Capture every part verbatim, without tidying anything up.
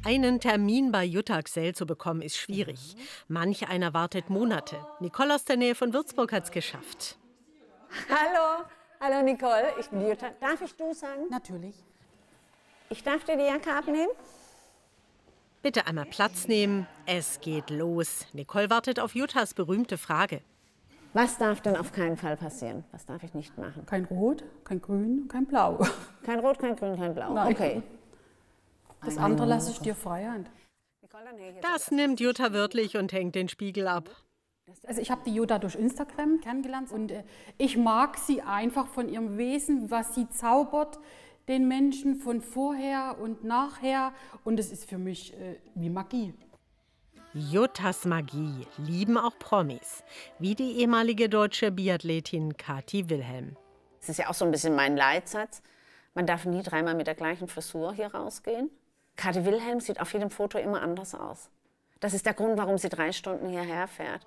Einen Termin bei Jutta Gsell zu bekommen, ist schwierig. Manch einer wartet Monate. Nicole aus der Nähe von Würzburg hat es geschafft. Hallo, hallo Nicole, ich bin Jutta. Darf ich du sagen? Natürlich. Ich darf dir die Jacke abnehmen? Bitte einmal Platz nehmen. Es geht los. Nicole wartet auf Juttas berühmte Frage. Was darf denn auf keinen Fall passieren? Was darf ich nicht machen? Kein Rot, kein Grün, kein Blau. Kein Rot, kein Grün, kein Blau. Nein. Okay. Das andere lasse ich dir freihand. Das nimmt Jutta wörtlich und hängt den Spiegel ab. Also ich habe die Jutta durch Instagram kennengelernt und äh, ich mag sie einfach von ihrem Wesen, was sie zaubert, den Menschen von vorher und nachher. Und es ist für mich äh, wie Magie. Juttas Magie lieben auch Promis, wie die ehemalige deutsche Biathletin Kathi Wilhelm. Das ist ja auch so ein bisschen mein Leitsatz. Man darf nie dreimal mit der gleichen Frisur hier rausgehen. Kathi Wilhelm sieht auf jedem Foto immer anders aus. Das ist der Grund, warum sie drei Stunden hierher fährt.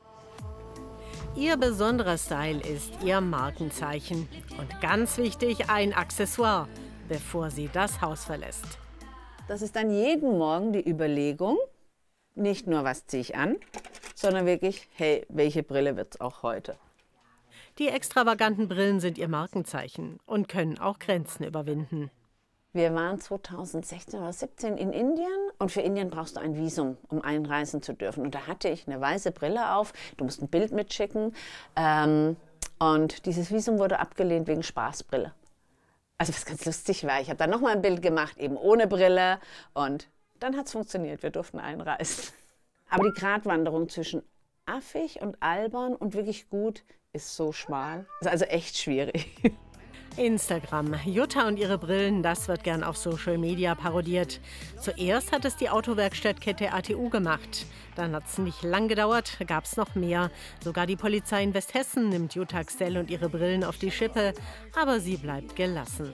Ihr besonderer Style ist ihr Markenzeichen. Und ganz wichtig, ein Accessoire, bevor sie das Haus verlässt. Das ist dann jeden Morgen die Überlegung, nicht nur, was ziehe ich an, sondern wirklich, hey, welche Brille wird es auch heute? Die extravaganten Brillen sind ihr Markenzeichen und können auch Grenzen überwinden. Wir waren zweitausendsechzehn oder siebzehn in Indien und für Indien brauchst du ein Visum, um einreisen zu dürfen. Und da hatte ich eine weiße Brille auf, du musst ein Bild mitschicken ähm, und dieses Visum wurde abgelehnt wegen Spaßbrille. Also was ganz lustig war, ich habe dann nochmal ein Bild gemacht, eben ohne Brille und dann hat es funktioniert, wir durften einreisen. Aber die Gratwanderung zwischen affig und albern und wirklich gut ist so schmal, ist also echt schwierig. Instagram. Jutta und ihre Brillen, das wird gern auf Social Media parodiert. Zuerst hat es die Autowerkstattkette A T U gemacht. Dann hat es nicht lang gedauert, gab es noch mehr. Sogar die Polizei in Westhessen nimmt Jutta Gsell und ihre Brillen auf die Schippe. Aber sie bleibt gelassen.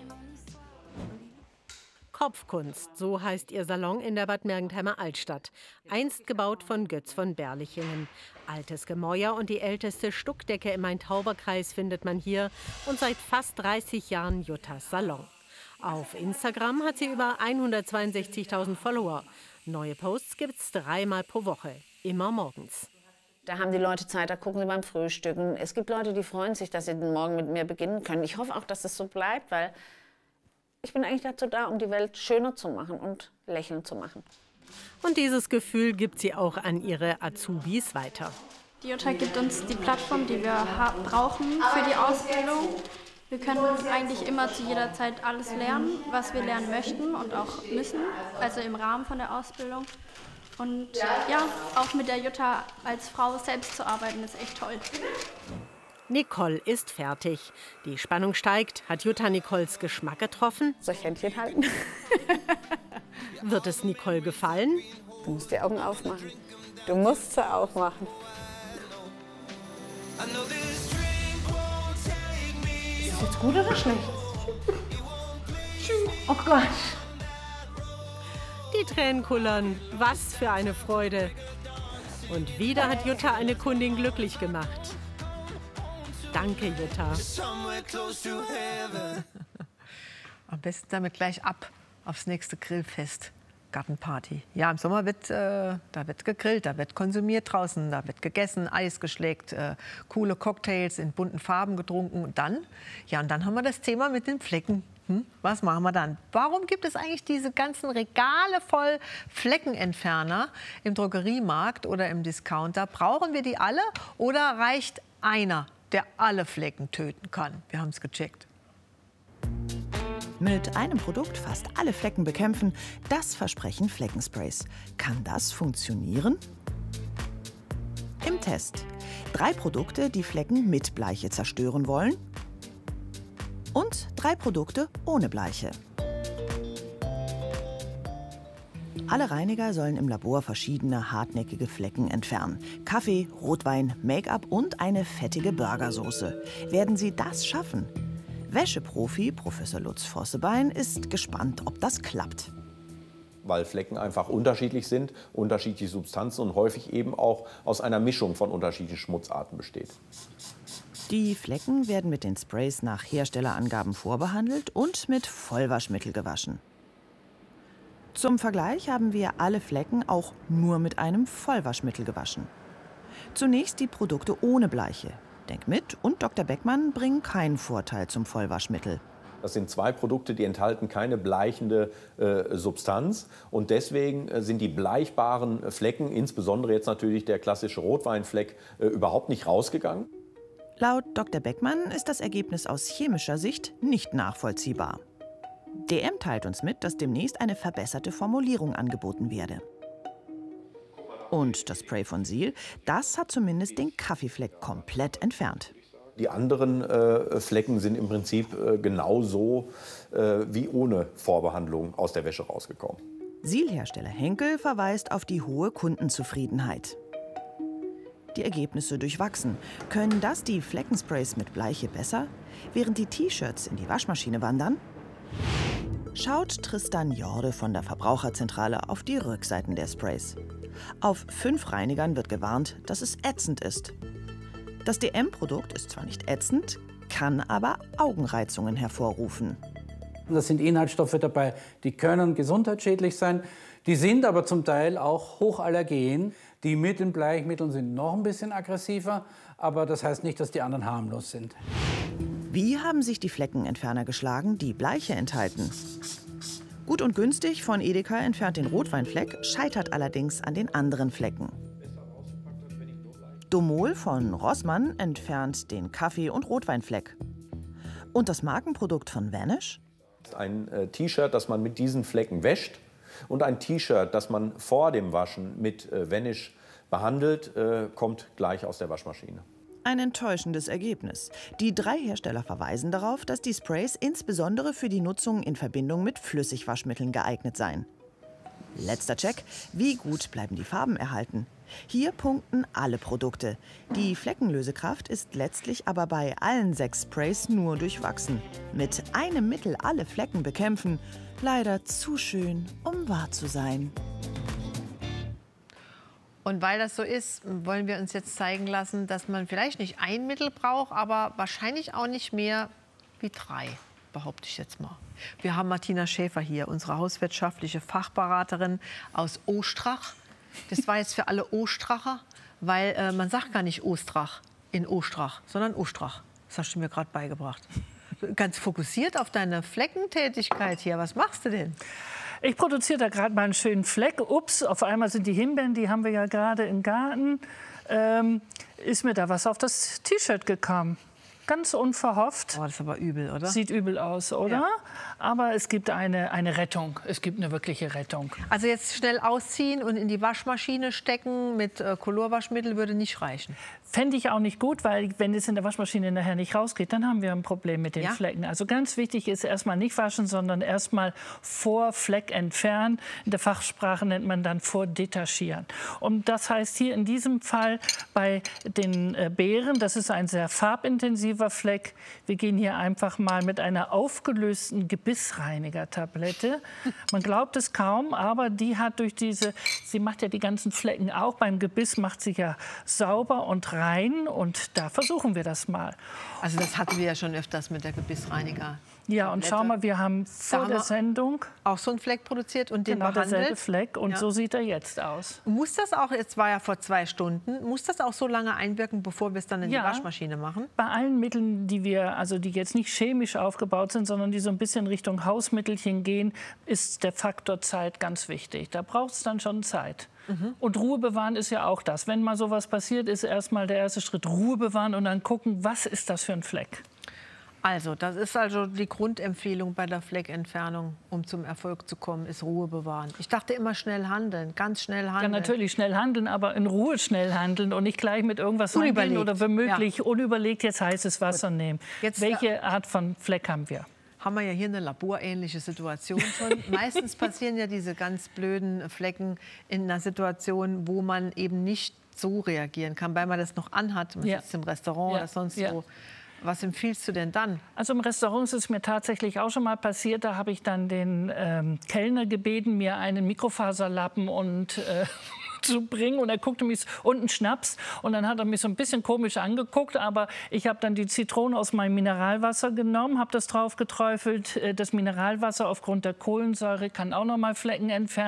Kopfkunst, so heißt ihr Salon in der Bad Mergentheimer Altstadt. Einst gebaut von Götz von Berlichingen. Altes Gemäuer und die älteste Stuckdecke im Main-Tauber-Kreis findet man hier. Und seit fast dreißig Jahren Juttas Salon. Auf Instagram hat sie über hundertzweiundsechzigtausend Follower. Neue Posts gibt's dreimal pro Woche, immer morgens. Da haben die Leute Zeit, da gucken sie beim Frühstücken. Es gibt Leute, die freuen sich, dass sie den Morgen mit mir beginnen können. Ich hoffe auch, dass das so bleibt, weil ich bin eigentlich dazu da, um die Welt schöner zu machen und lächeln zu machen. Und dieses Gefühl gibt sie auch an ihre Azubis weiter. Die Jutta gibt uns die Plattform, die wir brauchen für die Ausbildung. Wir können eigentlich immer zu jeder Zeit alles lernen, was wir lernen möchten und auch müssen, also im Rahmen von der Ausbildung. Und ja, auch mit der Jutta als Frau selbst zu arbeiten, ist echt toll. Nicole ist fertig. Die Spannung steigt. Hat Jutta Nicoles Geschmack getroffen? Soll ich Händchen halten? Wird es Nicole gefallen? Du musst die Augen aufmachen. Du musst sie aufmachen. Ist das jetzt gut oder schlecht? Oh Gott. Die Tränen kullern. Was für eine Freude. Und wieder hat Jutta eine Kundin glücklich gemacht. Danke, Jutta. Am besten damit gleich ab aufs nächste Grillfest. Gartenparty. Ja, im Sommer wird, äh, da wird gegrillt, da wird konsumiert draußen, da wird gegessen, Eis geschleckt, äh, coole Cocktails in bunten Farben getrunken. Und dann, ja, und dann haben wir das Thema mit den Flecken. Hm? Was machen wir dann? Warum gibt es eigentlich diese ganzen Regale voll Fleckenentferner im Drogeriemarkt oder im Discounter? Brauchen wir die alle oder reicht einer, der alle Flecken töten kann? Wir haben es gecheckt. Mit einem Produkt fast alle Flecken bekämpfen, das versprechen Fleckensprays. Kann das funktionieren? Im Test. Drei Produkte, die Flecken mit Bleiche zerstören wollen. Und drei Produkte ohne Bleiche. Alle Reiniger sollen im Labor verschiedene hartnäckige Flecken entfernen. Kaffee, Rotwein, Make-up und eine fettige Burgersoße. Werden sie das schaffen? Wäscheprofi Professor Lutz Vossebein ist gespannt, ob das klappt. Weil Flecken einfach unterschiedlich sind, unterschiedliche Substanzen und häufig eben auch aus einer Mischung von unterschiedlichen Schmutzarten besteht. Die Flecken werden mit den Sprays nach Herstellerangaben vorbehandelt und mit Vollwaschmittel gewaschen. Zum Vergleich haben wir alle Flecken auch nur mit einem Vollwaschmittel gewaschen. Zunächst die Produkte ohne Bleiche. Denk mit und Doktor Beckmann bringen keinen Vorteil zum Vollwaschmittel. Das sind zwei Produkte, die enthalten keine bleichende äh, Substanz. Und deswegen äh, sind die bleichbaren Flecken, insbesondere jetzt natürlich der klassische Rotweinfleck, äh, überhaupt nicht rausgegangen. Laut Doktor Beckmann ist das Ergebnis aus chemischer Sicht nicht nachvollziehbar. D M teilt uns mit, dass demnächst eine verbesserte Formulierung angeboten werde. Und das Spray von Sihl, das hat zumindest den Kaffeefleck komplett entfernt. Die anderen äh, Flecken sind im Prinzip äh, genauso äh, wie ohne Vorbehandlung aus der Wäsche rausgekommen. Sihl-Hersteller Henkel verweist auf die hohe Kundenzufriedenheit. Die Ergebnisse durchwachsen. Können das die Fleckensprays mit Bleiche besser, während die T-Shirts in die Waschmaschine wandern? Schaut Tristan Jorde von der Verbraucherzentrale auf die Rückseiten der Sprays. Auf fünf Reinigern wird gewarnt, dass es ätzend ist. Das D M-Produkt ist zwar nicht ätzend, kann aber Augenreizungen hervorrufen. Da sind Inhaltsstoffe dabei, die können gesundheitsschädlich sein. Die sind aber zum Teil auch hochallergen. Die mit den Bleichmitteln sind noch ein bisschen aggressiver, aber das heißt nicht, dass die anderen harmlos sind. Wie haben sich die Fleckenentferner geschlagen, die Bleiche enthalten? Gut und günstig von Edeka entfernt den Rotweinfleck, scheitert allerdings an den anderen Flecken. Domol von Rossmann entfernt den Kaffee- und Rotweinfleck. Und das Markenprodukt von Vanish? Ein äh, T-Shirt, das man mit diesen Flecken wäscht, und ein T-Shirt, das man vor dem Waschen mit äh, Vanish behandelt, äh, kommt gleich aus der Waschmaschine. Ein enttäuschendes Ergebnis. Die drei Hersteller verweisen darauf, dass die Sprays insbesondere für die Nutzung in Verbindung mit Flüssigwaschmitteln geeignet seien. Letzter Check: Wie gut bleiben die Farben erhalten? Hier punkten alle Produkte. Die Fleckenlösekraft ist letztlich aber bei allen sechs Sprays nur durchwachsen. Mit einem Mittel alle Flecken bekämpfen, leider zu schön, um wahr zu sein. Und weil das so ist, wollen wir uns jetzt zeigen lassen, dass man vielleicht nicht ein Mittel braucht, aber wahrscheinlich auch nicht mehr wie drei, behaupte ich jetzt mal. Wir haben Martina Schäfer hier, unsere hauswirtschaftliche Fachberaterin aus Ostrach. Das war jetzt für alle Ostracher, weil äh, man sagt gar nicht Ostrach in Ostrach, sondern Ostrach. Das hast du mir gerade beigebracht. Ganz fokussiert auf deine Fleckentätigkeit hier. Was machst du denn? Ich produziere da gerade mal einen schönen Fleck. Ups, auf einmal sind die Himbeeren, die haben wir ja gerade im Garten. Ähm, ist mir da was auf das T-Shirt gekommen. Ganz unverhofft. Oh, das ist aber übel, oder? Sieht übel aus, oder? Ja. Aber es gibt eine, eine Rettung. Es gibt eine wirkliche Rettung. Also jetzt schnell ausziehen und in die Waschmaschine stecken mit äh, Colorwaschmittel würde nicht reichen. Fände ich auch nicht gut, weil wenn es in der Waschmaschine nachher nicht rausgeht, dann haben wir ein Problem mit den ja? Flecken. Also ganz wichtig ist erstmal nicht waschen, sondern erstmal vor Fleck entfernen. In der Fachsprache nennt man dann vordetachieren. Und das heißt hier in diesem Fall bei den äh, Beeren, das ist ein sehr farbintensiver Fleck. Wir gehen hier einfach mal mit einer aufgelösten Gebissreiniger-Tablette. Man glaubt es kaum, aber die hat durch diese, sie macht ja die ganzen Flecken auch, beim Gebiss macht sie ja sauber und rein und da versuchen wir das mal. Also das hatten wir ja schon öfters mit der Gebissreiniger. Ja, und schau mal, wir haben vor der Sendung auch so einen Fleck produziert und den genau behandelt. Derselbe Fleck und ja. so sieht er jetzt aus. Muss das auch, jetzt war ja vor zwei Stunden, muss das auch so lange einwirken, bevor wir es dann in ja, die Waschmaschine machen? Bei allen Mitteln, die wir, also die jetzt nicht chemisch aufgebaut sind, sondern die so ein bisschen Richtung Hausmittelchen gehen, ist der Faktor Zeit ganz wichtig. Da braucht es dann schon Zeit. Mhm. Und Ruhe bewahren ist ja auch das. Wenn mal sowas passiert, ist erstmal der erste Schritt Ruhe bewahren und dann gucken, was ist das für ein Fleck. Also, das ist also die Grundempfehlung bei der Fleckentfernung, um zum Erfolg zu kommen, ist Ruhe bewahren. Ich dachte immer schnell handeln, ganz schnell handeln. Ja, natürlich schnell handeln, aber in Ruhe schnell handeln und nicht gleich mit irgendwas reingehen oder womöglich ja. unüberlegt jetzt heißes Wasser Gut. nehmen. Jetzt, Welche ja. Art von Fleck haben wir? Haben wir ja hier eine laborähnliche Situation schon. Meistens passieren ja diese ganz blöden Flecken in einer Situation, wo man eben nicht so reagieren kann, weil man das noch anhat, man ja. sitzt im Restaurant ja. oder sonst ja. wo. Was empfiehlst du denn dann? Also im Restaurant ist es mir tatsächlich auch schon mal passiert. Da habe ich dann den ähm, Kellner gebeten, mir einen Mikrofaserlappen und äh, zu bringen. Und er guckte mich, und einen Schnaps. Und dann hat er mich so ein bisschen komisch angeguckt. Aber ich habe dann die Zitrone aus meinem Mineralwasser genommen, habe das drauf geträufelt. Das Mineralwasser aufgrund der Kohlensäure kann auch noch mal Flecken entfernen.